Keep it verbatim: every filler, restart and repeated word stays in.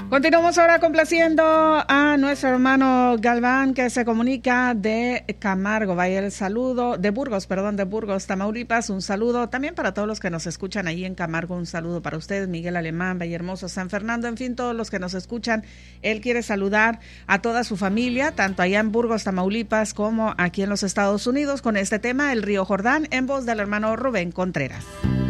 Continuamos ahora complaciendo a nuestro hermano Galván, que se comunica de Camargo. Vaya el saludo, de Burgos, perdón, de Burgos, Tamaulipas. Un saludo también para todos los que nos escuchan ahí en Camargo. Un saludo para ustedes, Miguel Alemán, Vallehermoso, San Fernando, en fin, todos los que nos escuchan. Él quiere saludar a toda su familia, tanto allá en Burgos, Tamaulipas, como aquí en los Estados Unidos, con este tema, el río Jordán, en voz del hermano Rubén Contreras.